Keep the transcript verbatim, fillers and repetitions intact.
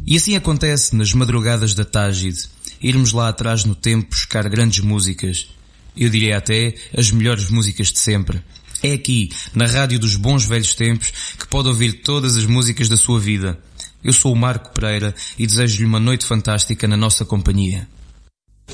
E assim acontece nas madrugadas da Tágide, irmos lá atrás no tempo buscar grandes músicas. Eu diria até as melhores músicas de sempre. É aqui, na rádio dos bons velhos tempos, que pode ouvir todas as músicas da sua vida. Eu sou o Marco Pereira e desejo-lhe uma noite fantástica na nossa companhia.